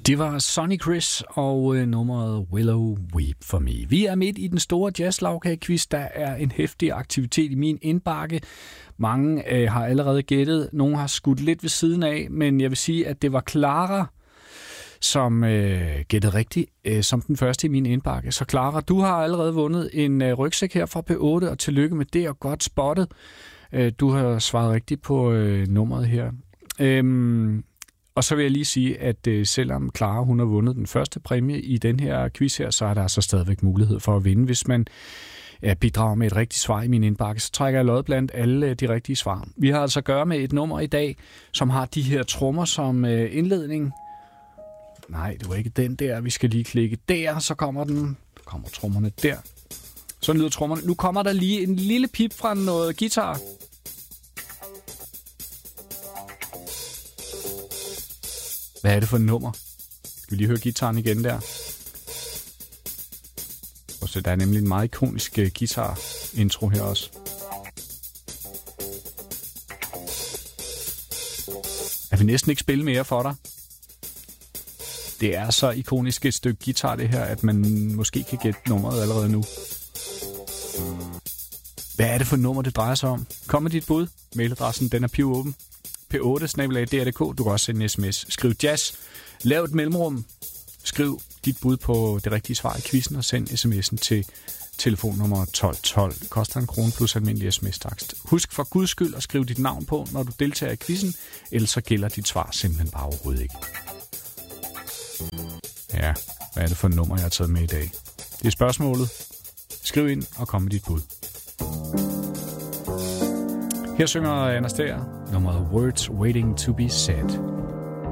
Det var Sonny Chris og nummeret Willow Weep for Me. Vi er midt i den store jazzlagkagequiz. Der er en heftig aktivitet i min indbakke. Mange har allerede gættet. Nogle har skudt lidt ved siden af, men jeg vil sige, at det var Clara, som gættede rigtigt som den første i min indbakke. Så Clara, du har allerede vundet en rygsæk her fra P8, og tillykke med det, og godt spottet. Du har svaret rigtigt på nummeret her. Og så vil jeg lige sige, at selvom Clara hun har vundet den første præmie i den her quiz her, så er der altså stadigvæk mulighed for at vinde. Hvis man bidrager med et rigtigt svar i min indbakke, så trækker jeg lod blandt alle de rigtige svar. Vi har altså at gøre med et nummer i dag, som har de her trommer som indledning. Nej, det var ikke den der. Vi skal lige klikke der, så kommer den. Der kommer trommerne der. Så lyder trommerne. Nu kommer der lige en lille pip fra noget guitar. Hvad er det for et nummer? Skal vi lige høre guitaren igen der? Og så der er nemlig en meget ikonisk guitar-intro her også. Jeg vil næsten ikke spille mere for dig. Det er så ikonisk et stykke guitar det her, at man måske kan gætte nummeret allerede nu. Hvad er det for et nummer, det drejer sig om? Kom med dit bud. Mailadressen, den er pivåben. P8@dr.dk. Du kan også sende en sms. Skriv jazz. Lav et mellemrum. Skriv dit bud på det rigtige svar i quizzen og send sms'en til telefonnummer 1212. Det koster 1 krone plus almindelig sms-takst. Husk for guds skyld at skrive dit navn på, når du deltager i quizzen, ellers så gælder dit svar simpelthen bare overhovedet ikke. Ja, hvad er det for et nummer, jeg har taget med i dag? Det er spørgsmålet. Skriv ind og kom med dit bud. Her synger Anastasia nummeret Words Waiting to be Said.